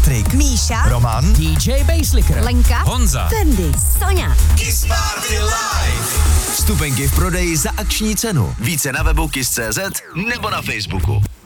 Patrik, Míša, Roman, DJ Basslicker, Lenka, Honza, Fendi, Soňa. Kiss Party Live. Vstupenky v prodeji za akční cenu. Více na webu kiss.cz nebo na Facebooku.